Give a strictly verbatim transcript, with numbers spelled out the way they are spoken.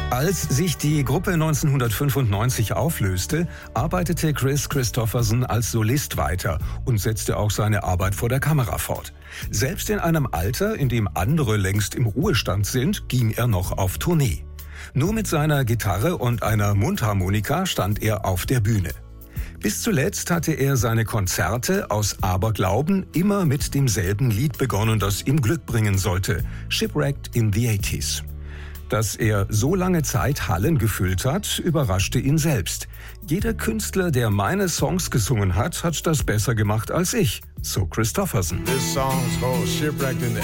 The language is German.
Als sich die Gruppe neunzehnhundertfünfundneunzig auflöste, arbeitete Kris Kristofferson als Solist weiter und setzte auch seine Arbeit vor der Kamera fort. Selbst in einem Alter, in dem andere längst im Ruhestand sind, ging er noch auf Tournee. Nur mit seiner Gitarre und einer Mundharmonika stand er auf der Bühne. Bis zuletzt hatte er seine Konzerte aus Aberglauben immer mit demselben Lied begonnen, das ihm Glück bringen sollte: Shipwrecked in the eighties. Dass er so lange Zeit Hallen gefüllt hat, überraschte ihn selbst. Jeder Künstler, der meine Songs gesungen hat, hat das besser gemacht als ich, so Kristofferson. This song is called Shipwrecked in the